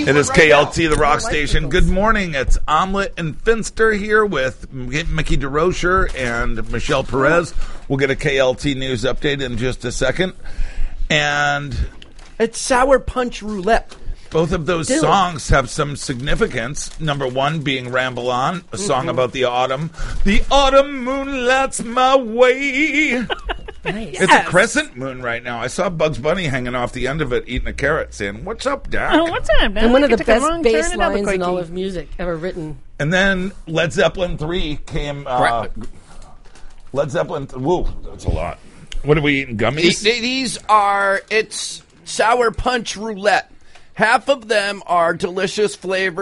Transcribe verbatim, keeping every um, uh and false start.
It is K L T, the rock station. Good morning. It's Omelette and Finster here with Mickey DeRocher and Michelle Perez. We'll get a K L T news update in just a second. And it's Sour Punch Roulette. Both of those Dylan. songs have some significance. Number one being Ramble On, a song mm-hmm. about the autumn. The autumn moon lights my way. Nice. It's Yes. a crescent moon right now. I saw Bugs Bunny hanging off the end of it, eating a carrot, saying, "What's up, Doc?" Oh, what's up, Doc? And one of I the took a best wrong bass turn in lines in Albuquerque. all of music ever written. And then Led Zeppelin three came. Uh, Led Zeppelin, th- woo, that's a lot. What are we eating, gummies? These are, it's Sour Punch Roulette. Half of them are delicious flavors.